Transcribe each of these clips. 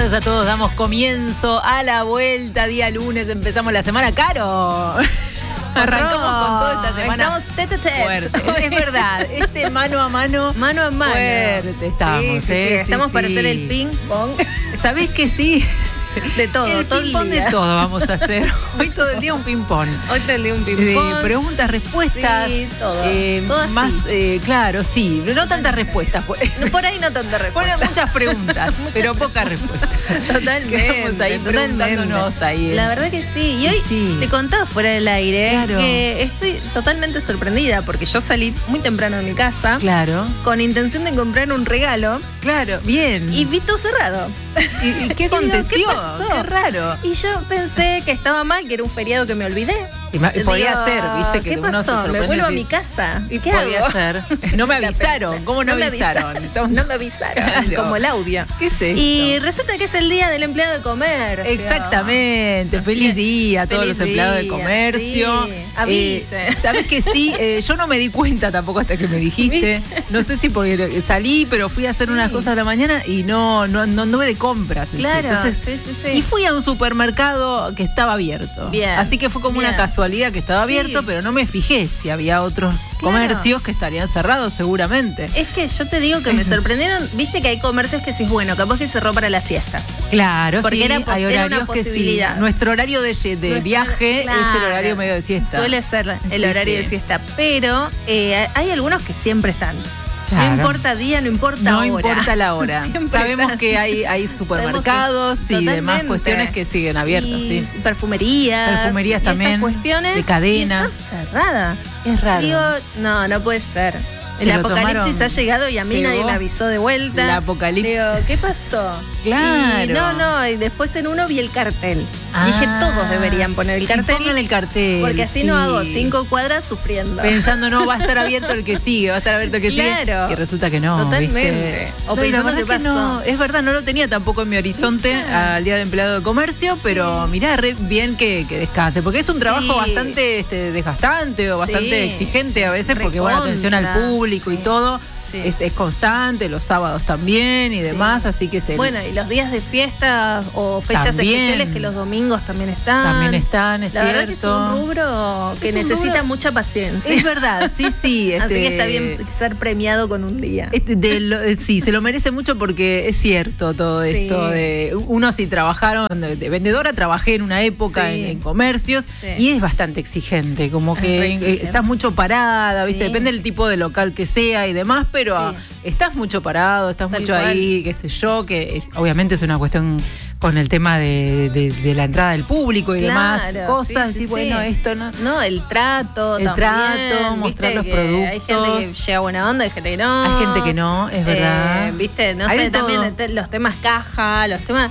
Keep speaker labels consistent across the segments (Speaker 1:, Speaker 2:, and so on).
Speaker 1: gracias a todos. Damos comienzo a la vuelta, día lunes, empezamos la semana. ¡Caro! Arrancamos con toda esta semana.
Speaker 2: Estamos tete.
Speaker 1: Fuerte. Es verdad, mano a mano.
Speaker 2: Mano a mano.
Speaker 1: Fuerte estamos,
Speaker 2: sí. Estamos para hacer el ping pong.
Speaker 1: ¿Sabés que sí?
Speaker 2: De todo,
Speaker 1: el
Speaker 2: todo
Speaker 1: ping pong de todo vamos a hacer. Hoy todo el día un ping pong.
Speaker 2: Hoy todo el día un ping pong.
Speaker 1: Preguntas, respuestas.
Speaker 2: Sí, todo
Speaker 1: más, claro, sí. No tantas respuestas.
Speaker 2: Por ahí no tantas respuestas.
Speaker 1: Ponen muchas preguntas, pero pocas respuestas.
Speaker 2: Totalmente.
Speaker 1: Quedamos ahí preguntándonos ahí.
Speaker 2: La verdad que sí. Y hoy te contaba fuera del aire que estoy totalmente sorprendida porque yo salí muy temprano de mi casa.
Speaker 1: Claro.
Speaker 2: Con intención de comprar un regalo.
Speaker 1: Claro, bien.
Speaker 2: Y vi todo cerrado.
Speaker 1: ¿Y qué aconteció?
Speaker 2: ¿Qué pasó?
Speaker 1: Qué raro.
Speaker 2: Y yo pensé que estaba mal, que era un feriado que me olvidé.
Speaker 1: Podía ser, viste, que
Speaker 2: ¿qué
Speaker 1: uno
Speaker 2: pasó?
Speaker 1: se sorprende.
Speaker 2: Me vuelvo a mi casa.
Speaker 1: ¿Y
Speaker 2: ¿Qué
Speaker 1: podía
Speaker 2: hago?
Speaker 1: ser? No me avisaron. ¿Cómo no me avisaron?
Speaker 2: No me avisaron.
Speaker 1: Claro.
Speaker 2: Como el audio.
Speaker 1: ¿Qué es esto?
Speaker 2: Y resulta que es el día del empleado de comercio.
Speaker 1: Exactamente. Feliz día a todos los empleados de comercio.
Speaker 2: Sí. Avise.
Speaker 1: ¿Sabes que sí? Yo no me di cuenta tampoco hasta que me dijiste. No sé si porque salí, pero fui a hacer unas cosas a la mañana y no anduve de compras.
Speaker 2: Claro.
Speaker 1: Entonces,
Speaker 2: sí.
Speaker 1: Y fui a un supermercado que estaba abierto.
Speaker 2: Bien.
Speaker 1: Así que fue como una casualidad que estaba abierto, pero no me fijé si había otros comercios que estarían cerrados seguramente.
Speaker 2: Es que yo te digo que me sorprendieron. Viste que hay comercios que decís, bueno, capaz que cerró para la siesta.
Speaker 1: Claro,
Speaker 2: porque
Speaker 1: sí, hay horarios que sí. Nuestro horario de viaje es el horario medio de siesta.
Speaker 2: Suele ser el horario de siesta, pero hay algunos que siempre están.
Speaker 1: Claro.
Speaker 2: No importa día, no importa hora.
Speaker 1: No importa la hora. Sabemos que hay supermercados y demás cuestiones que siguen abiertas.
Speaker 2: Y
Speaker 1: sí.
Speaker 2: Perfumerías
Speaker 1: también.
Speaker 2: Cuestiones
Speaker 1: de cadenas.
Speaker 2: Y está cerrada.
Speaker 1: Es raro.
Speaker 2: Digo, no puede ser. El apocalipsis ha llegado y a mí nadie me avisó de vuelta.
Speaker 1: El apocalipsis.
Speaker 2: Digo, ¿qué pasó?
Speaker 1: Claro.
Speaker 2: Y después en uno vi el cartel. Dije, todos deberían poner el cartel.
Speaker 1: Pongan el cartel.
Speaker 2: Porque así no hago 5 cuadras sufriendo.
Speaker 1: Pensando, no, va a estar abierto el que sigue, sigue. Y resulta que no.
Speaker 2: Totalmente.
Speaker 1: ¿viste?
Speaker 2: O pensando que pasó.
Speaker 1: No, es verdad, no lo tenía tampoco en mi horizonte al día de empleado de comercio, pero mirá, bien que descanse. Porque es un trabajo bastante desgastante o bastante exigente a veces, porque atención al público y todo. Sí. Es constante, los sábados también y demás, así que
Speaker 2: Bueno, y los días de fiesta o fechas especiales que los domingos también están.
Speaker 1: También están, es cierto.
Speaker 2: La verdad que es un rubro que necesita mucha paciencia.
Speaker 1: Es verdad, sí.
Speaker 2: Así que está bien ser premiado con un día.
Speaker 1: Sí, se lo merece mucho porque es cierto todo esto. Uno si trabajaron, de vendedora trabajé en una época en comercios y es bastante exigente, como que estás mucho parada, ¿viste? Depende del tipo de local que sea y demás, pero estás mucho parado, estás mucho ahí, qué sé yo, que obviamente es una cuestión con el tema de la entrada del público y demás cosas. Bueno, esto no.
Speaker 2: No, el trato,
Speaker 1: mostrar los productos.
Speaker 2: Hay gente que llega buena onda, hay gente que no.
Speaker 1: Hay gente que no, es verdad.
Speaker 2: Viste, no sé, también los temas caja, los temas.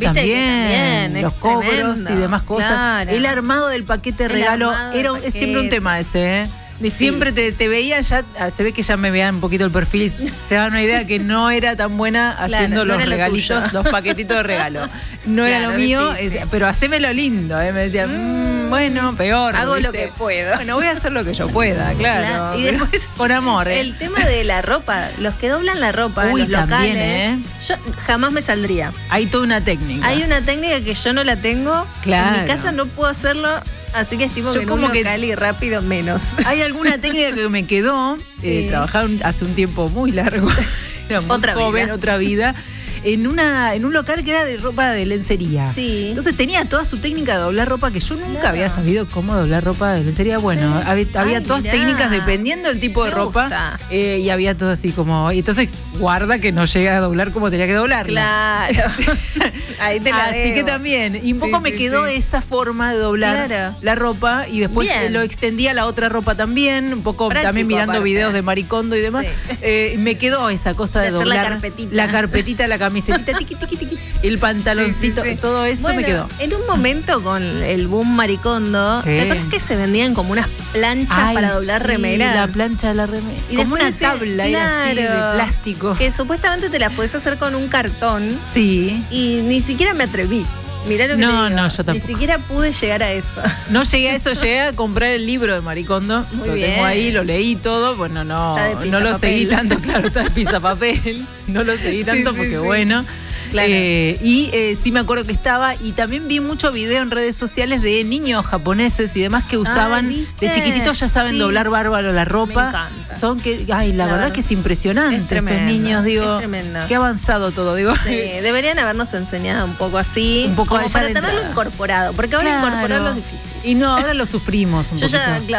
Speaker 1: También los cobros y demás cosas.
Speaker 2: Claro.
Speaker 1: El armado del paquete regalo es siempre un tema ese, Siempre te veía, ya se ve que ya me veían un poquito el perfil, se dan una idea que no era tan buena haciendo los regalitos, los paquetitos de regalo. No era lo mío, pero hacémelo lindo, me decían, bueno, peor.
Speaker 2: Hago lo que puedo.
Speaker 1: Bueno, voy a hacer lo que yo pueda, claro.
Speaker 2: Y después,
Speaker 1: con amor.
Speaker 2: El tema de la ropa, los que doblan la ropa, los locales, yo jamás me saldría.
Speaker 1: Hay toda una técnica.
Speaker 2: Hay una técnica que yo no la tengo.
Speaker 1: Claro.
Speaker 2: En mi casa no puedo hacerlo. Así que estimo que en un local y rápido menos.
Speaker 1: Hay alguna técnica que me quedó, trabajar hace un tiempo muy largo, era muy joven, otra vida, en un local que era de ropa de lencería.
Speaker 2: Sí.
Speaker 1: Entonces tenía toda su técnica de doblar ropa que yo nunca había sabido cómo doblar ropa de lencería. Bueno, había todas técnicas dependiendo del tipo de ropa. Y había todo así como. Y entonces guarda que no llegue a doblar como tenía que doblarla.
Speaker 2: Claro. Ahí te la
Speaker 1: Así que también. Y un poco me quedó esa forma de doblar la ropa y después lo extendía a la otra ropa también. Un poco también mirando videos de Maricondo y demás. Me quedó esa cosa de doblar la carpetita, la camisetita, tiqui, tiqui, tiqui, el pantaloncito, todo eso me quedó.
Speaker 2: En un momento con el boom Maricondo, ¿te acuerdas que se vendían como unas planchas para doblar remeras?
Speaker 1: La plancha de la remera. Y como una tabla era así de plástico.
Speaker 2: Que supuestamente te las podés hacer con un cartón.
Speaker 1: Sí.
Speaker 2: Y ni siquiera me atreví. Mirá lo que te digo.
Speaker 1: No, yo tampoco.
Speaker 2: Ni siquiera pude llegar a eso.
Speaker 1: No llegué a eso, llegué a comprar el libro de Maricondo. Lo tengo ahí, lo leí todo. Bueno, no lo seguí tanto, claro, está de pisapapel. No lo seguí tanto porque bueno.
Speaker 2: Claro.
Speaker 1: Sí me acuerdo que estaba, y también vi mucho video en redes sociales de niños japoneses y demás que usaban, de chiquititos ya saben doblar bárbaro la ropa.
Speaker 2: Me encanta.
Speaker 1: La verdad que es impresionante estos niños, digo, qué avanzado todo, digo.
Speaker 2: Sí, deberían habernos enseñado un poco así,
Speaker 1: un poco
Speaker 2: como para tenerlo incorporado, porque ahora incorporarlo es difícil.
Speaker 1: Y no, ahora lo sufrimos un poquito.
Speaker 2: Me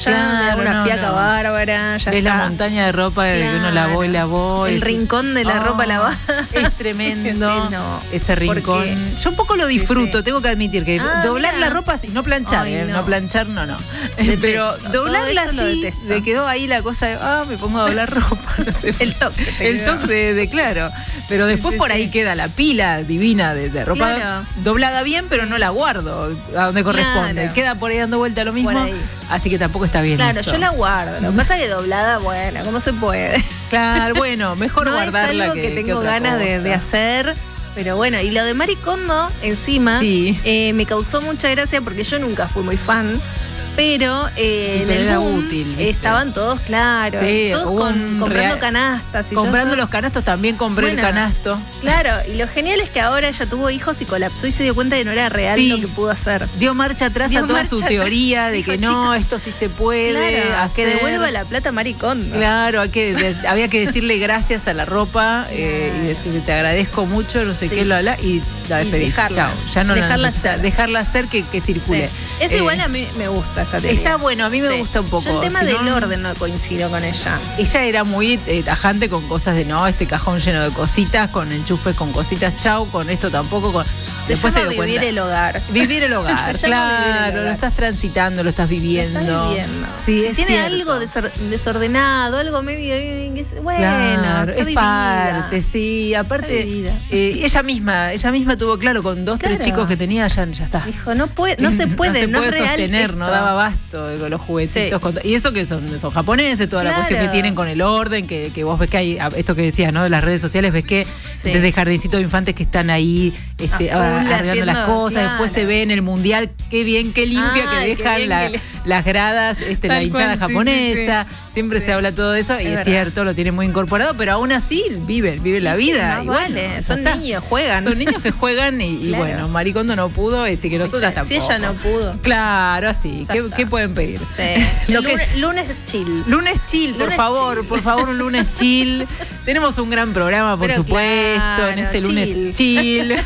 Speaker 2: da una fiaca bárbara. Ya
Speaker 1: ves la montaña de ropa que uno lavó y lavó.
Speaker 2: El rincón de la ropa lavada.
Speaker 1: Es tremendo. Ese rincón. Yo un poco lo disfruto, tengo que admitir que doblar la ropa así, no planchar, no planchar, no. Pero doblarla así, le quedó ahí la cosa de, me pongo a doblar ropa, no sé.
Speaker 2: El
Speaker 1: toque de claro. Pero después por ahí queda la pila divina de ropa doblada bien, pero no la guardo a donde corresponde. Queda por ahí dando vuelta lo mismo. Así que tampoco está bien.
Speaker 2: Claro,
Speaker 1: eso.
Speaker 2: yo la guardo. Lo que pasa es que doblada, bueno, ¿cómo se puede?
Speaker 1: Claro, bueno, mejor guardarla.
Speaker 2: Es algo que tengo ganas de hacer. Pero bueno, y lo de Maricondo encima me causó mucha gracia porque yo nunca fui muy fan. Pero en el boom útil, estaban todos, claro, todos comprando canastas y
Speaker 1: comprando los canastos, también compré el canasto.
Speaker 2: Claro, y lo genial es que ahora ella tuvo hijos y colapsó y se dio cuenta de que no era real lo que pudo hacer.
Speaker 1: Dio marcha atrás a toda su teoría de que no, esto sí se puede hacer.
Speaker 2: Que devuelva la plata a Maricondo.
Speaker 1: Claro, había que decirle gracias a la ropa y decirle te agradezco mucho, no sé qué, y la despedís. Chao, ya no dejarla hacer que circule.
Speaker 2: Eso igual a mí me gusta.
Speaker 1: Está bueno, a mí me gusta un poco.
Speaker 2: Yo el tema del orden no coincido con ella.
Speaker 1: Ella era muy tajante con cosas de este cajón lleno de cositas, con enchufes, con cositas, chau, con esto tampoco.
Speaker 2: Después se dio cuenta. El hogar.
Speaker 1: Vivir el hogar, claro, lo estás transitando, lo estás viviendo.
Speaker 2: Sí, si tiene algo desordenado, algo medio, bueno,
Speaker 1: claro, es parte, sí. Aparte, ella misma tuvo claro con 2, 3 chicos que tenía, ya está.
Speaker 2: Dijo, no se puede
Speaker 1: sostener, no daba abasto con los juguetitos. Y eso que son japoneses, toda la cuestión que tienen con el orden, que vos ves que hay, esto que decías, ¿no? De las redes sociales, ves que desde jardincitos de infantes que están ahí arreglando las cosas, después se ve en el mundial, qué bien, qué limpia que dejan las gradas, la hinchada japonesa. Siempre se habla todo de eso, y es cierto, lo tienen muy incorporado, pero aún así viven la vida.
Speaker 2: Y vale, son niños, juegan.
Speaker 1: Son niños que juegan y bueno, Maricondo no pudo, así que nosotras tampoco.
Speaker 2: Si ella no pudo.
Speaker 1: Claro, así. ¿Qué pueden pedir?
Speaker 2: Sí. Lunes chill.
Speaker 1: Lunes chill, por favor, un lunes chill. Tenemos un gran programa, por supuesto, en este lunes chill.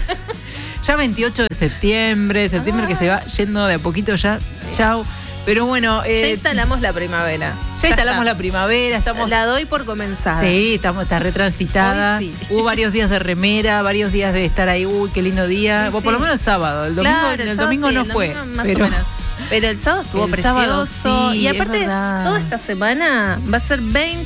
Speaker 1: Ya 28 de septiembre que se va yendo de a poquito ya. Chau. Pero bueno.
Speaker 2: Ya instalamos la primavera.
Speaker 1: Ya instalamos la primavera.
Speaker 2: La doy por comenzada.
Speaker 1: Sí, está retransitada. Hubo varios días de remera, varios días de estar ahí. Uy, qué lindo día. Por lo menos el sábado. El domingo no fue.
Speaker 2: Pero el sábado estuvo precioso. Y aparte, toda esta semana va a ser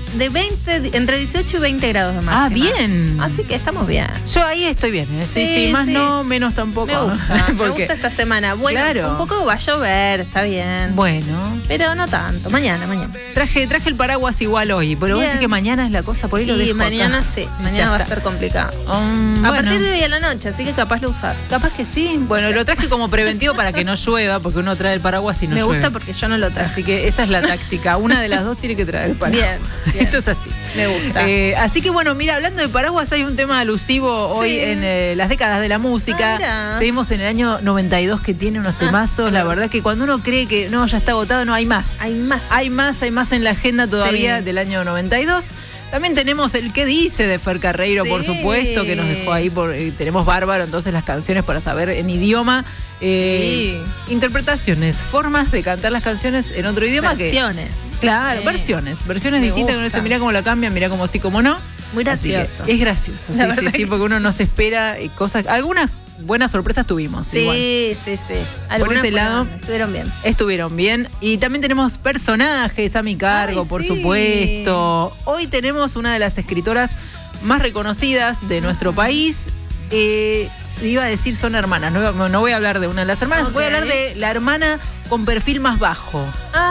Speaker 2: entre 18 y 20 grados de máxima.
Speaker 1: Bien.
Speaker 2: Así que estamos bien.
Speaker 1: Yo ahí estoy bien. Sí, más no, menos tampoco.
Speaker 2: Me gusta esta semana. Bueno, un poco va a llover, está bien.
Speaker 1: Bueno.
Speaker 2: Pero no tanto. Mañana.
Speaker 1: Traje el paraguas igual hoy. Pero vos decís que mañana es la cosa, por ahí lo dejo
Speaker 2: mañana
Speaker 1: acá.
Speaker 2: Sí. Mañana va a estar complicado. A partir de hoy a la noche, así que capaz lo usás.
Speaker 1: Capaz que sí. Bueno, lo traje como preventivo para que no llueva, porque uno trae el paraguas y no llueve.
Speaker 2: Me gusta porque yo no lo traje.
Speaker 1: Así que esa es la táctica. Una de las dos tiene que traer el paraguas. Bien. Esto es así.
Speaker 2: Me gusta.
Speaker 1: Así que bueno, mira, hablando de paraguas, hay un tema alusivo hoy en las décadas de la música. Seguimos en el año 92 que tiene unos temazos. La verdad es que cuando uno cree que no, ya está agotado, no, hay más. Hay más en la agenda todavía del año 92. También tenemos el ¿Qué dice? De Fer Carreiro, por supuesto, que nos dejó ahí. Tenemos bárbaro, entonces, las canciones para saber en idioma. Interpretaciones, formas de cantar las canciones en otro idioma.
Speaker 2: Versiones.
Speaker 1: Claro, versiones distintas que uno dice, mirá cómo la cambian, mirá cómo sí, cómo no.
Speaker 2: Muy gracioso.
Speaker 1: Es gracioso, sí, porque uno no se espera cosas. Algunas buenas sorpresas tuvimos.
Speaker 2: Sí.
Speaker 1: Por ese lado,
Speaker 2: estuvieron bien.
Speaker 1: Y también tenemos personajes a mi cargo, por supuesto. Hoy tenemos una de las escritoras más reconocidas de nuestro país. Iba a decir son hermanas, no voy a hablar de una de las hermanas, voy a hablar de la hermana con perfil más bajo.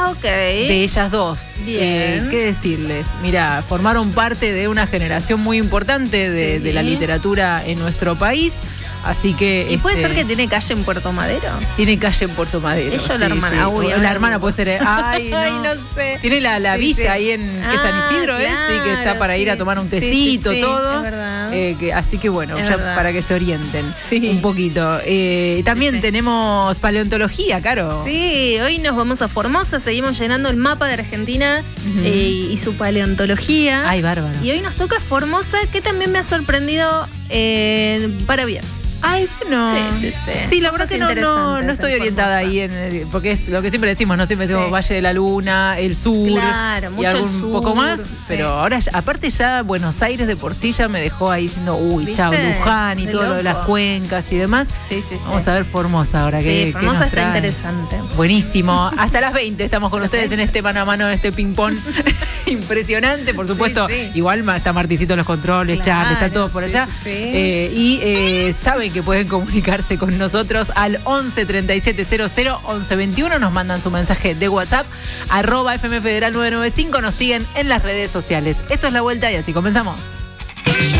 Speaker 1: De ellas dos.
Speaker 2: Bien.
Speaker 1: ¿Qué decirles? Mira, formaron parte de una generación muy importante de la literatura en nuestro país. Así que.
Speaker 2: ¿Y puede ser que tiene calle en Puerto Madero?
Speaker 1: Tiene calle en Puerto Madero.
Speaker 2: Ella o la hermana.
Speaker 1: Sí. Uy, la hermana puede ser. Ay, no.
Speaker 2: Ay, no sé.
Speaker 1: Tiene la villa ahí en que San Isidro,
Speaker 2: claro,
Speaker 1: sí, que está para ir a tomar un tecito, todo.
Speaker 2: Es verdad.
Speaker 1: Así que bueno,
Speaker 2: es
Speaker 1: ya
Speaker 2: verdad.
Speaker 1: para que se orienten un poquito. También tenemos paleontología, Caro.
Speaker 2: Sí, hoy nos vamos a Formosa, seguimos llenando el mapa de Argentina y su paleontología.
Speaker 1: Ay, bárbaro.
Speaker 2: Y hoy nos toca Formosa, que también me ha sorprendido para bien.
Speaker 1: Ay, bueno. Sí, la verdad que no estoy orientada ahí, porque es lo que siempre decimos, ¿no? Siempre decimos Valle de la Luna, el sur,
Speaker 2: claro, mucho
Speaker 1: y algún
Speaker 2: el sur,
Speaker 1: poco más. Pero ahora, aparte ya Buenos Aires de por sí ya me dejó ahí diciendo, chao, Luján y todo lo de las cuencas y demás. Vamos a ver Formosa ahora.
Speaker 2: Formosa está interesante.
Speaker 1: Buenísimo. Hasta las 20 estamos con ustedes en este mano a mano, en este ping-pong impresionante, por supuesto. Igual está Marticito en los controles, Charlie, está todo por allá. Y saben que pueden comunicarse con nosotros al 11 37 00 11 21. Nos mandan su mensaje de WhatsApp, @FM Federal 995. Nos siguen en las redes sociales. Esto es La Vuelta y así comenzamos.